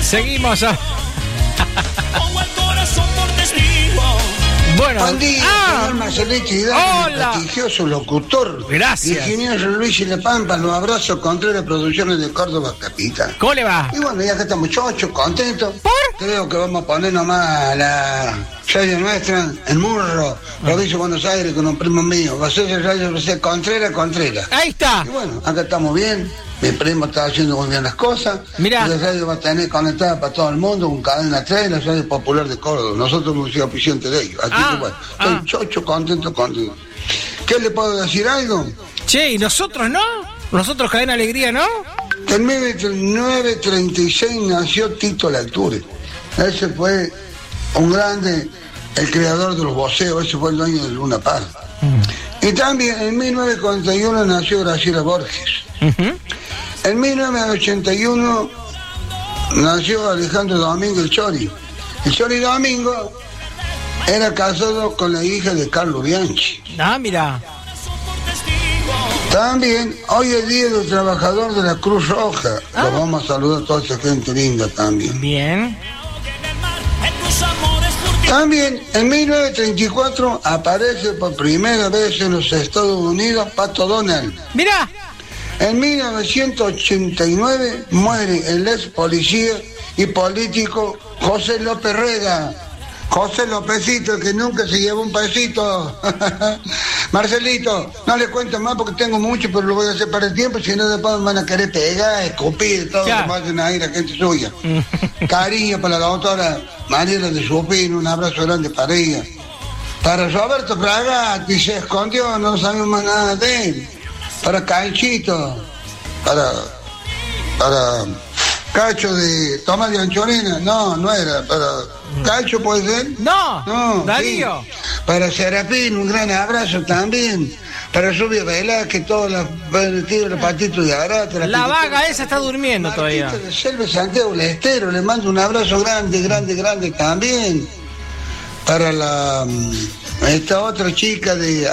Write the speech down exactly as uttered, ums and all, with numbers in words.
Seguimos. A... Bueno, buen día, ah, señor Marcelito Hidalgo, el prestigioso locutor. Gracias. Ingeniero Luis y Le Pampa, los abrazos Contreras Producciones de Córdoba Capital. ¿Cómo le va? Y bueno, ya que estamos chochos, contentos. ¿Por? Creo que vamos a poner nomás la radio nuestra, el Murro, provincia de Buenos Aires, con un primo mío. Va a ser el radio Contreras, Contreras. Ahí está. Y bueno, acá estamos bien. Mi primo está haciendo muy bien las cosas. Mirá. La radio va a tener conectada para todo el mundo, con Cadena tres, la radio popular de Córdoba. Nosotros hemos sido oficiantes de ellos. Así Ah, que bueno, estoy ah. chocho, contento, contento. ¿Qué le puedo decir algo? Che, ¿y nosotros no? ¿Nosotros Cadena Alegría no? En mil novecientos treinta y seis nació Tito Lecture. Ese fue un grande, el creador de los voceos, ese fue el dueño de Luna Park. Mm. Y también en mil novecientos cuarenta y uno nació Graciela Borges. Uh-huh. En mil novecientos ochenta y uno nació Alejandro Domingo el Chori. El Chori Domingo era casado con la hija de Carlos Bianchi. Ah, mira. También, hoy es día del trabajador de la Cruz Roja. Ah. Los vamos a saludar a toda esa gente linda también. Bien. También, en mil novecientos treinta y cuatro aparece por primera vez en los Estados Unidos Pato Donald. Mira. En mil novecientos ochenta y nueve muere el ex policía y político José López Rega. José Lópezito, que nunca se llevó un pesito. Marcelito, no le cuento más porque tengo mucho, pero lo voy a hacer para el tiempo, si no después me van a querer pegar, escupir, todo ya. Como hacen ahí la gente suya. Cariño para la doctora Mariela de Supino, un abrazo grande para ella. Para Roberto Fragatti, se escondió, no sabemos más nada de él. Para Canchito, para, para Cacho de Tomás de Anchorena, no, no era, para Cacho puede ser. No, no Darío. Sí. Para Serafín, un gran abrazo también. Para Rubio Velázquez, todos los los patitos de Arata. La, la vaga esa está durmiendo Marquita todavía. De Selva Santiago Lestero, le mando un abrazo grande, grande, grande también. Para la esta otra chica de